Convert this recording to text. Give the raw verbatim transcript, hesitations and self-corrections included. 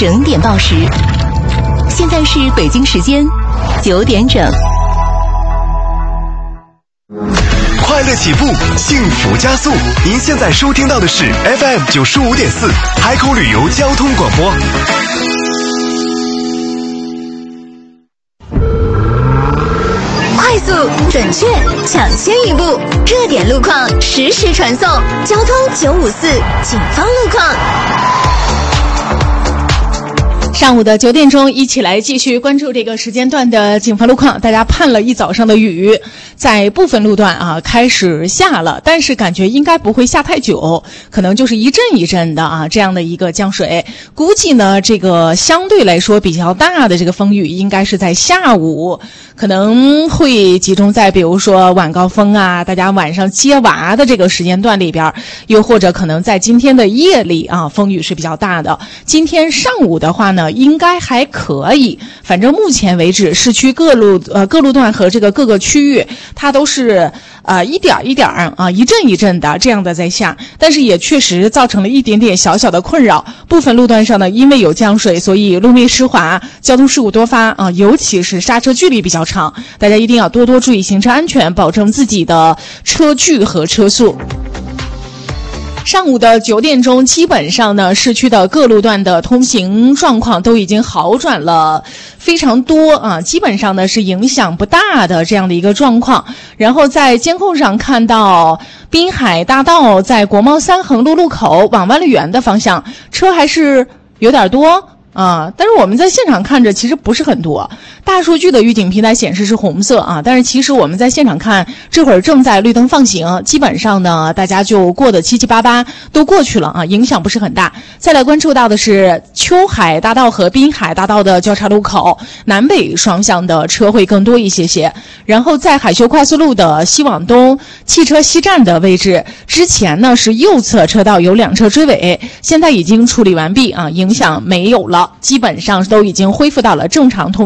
整点报时，现在是北京时间九点整。 快乐起步，幸福加速。您现在收听到的是 F M 九十五点四海口旅游交通广播。 快速、准确、抢先一步，热点路况实时传送。交通九五四警方路况。 上午的九点钟，一起来继续关注这个时间段的警方路况。大家盼了一早上的雨，在部分路段啊开始下了，但是感觉应该不会下太久，可能就是一阵一阵的啊这样的一个降水。估计呢，这个相对来说比较大的这个风雨应该是在下午，可能会集中在比如说晚高峰啊，大家晚上接娃的这个时间段里边，又或者可能在今天的夜里啊，风雨是比较大的。今天上午的话呢，应该还可以，反正目前为止，市区各路呃各路段和这个各个区域，它都是呃一点一点啊一阵一阵的这样的在下，但是也确实造成了一点点小小的困扰。部分路段上呢，因为有降水，所以路面湿滑，交通事故多发啊，尤其是刹车距离比较长，大家一定要多多注意行车安全，保证自己的车距和车速。上午的九点钟，基本上呢，市区的各路段的通行状况都已经好转了非常多啊，基本上呢是影响不大的这样的一个状况。然后在监控上看到，滨海大道在国贸三横路路口往万丽园的方向，车还是有点多啊，但是我们在现场看着其实不是很多。大数据的预警平台显示是红色啊，但是其实我们在现场看，这会儿正在绿灯放行，基本上呢大家就过得七七八八都过去了啊，影响不是很大。再来关注到的是秋海大道和滨海大道的交叉路口，南北双向的车会更多一些些。然后在海修快速路的西往东汽车西站的位置，之前呢是右侧车道有两车追尾，现在已经处理完毕啊，影响没有了，基本上都已经恢复到了正常通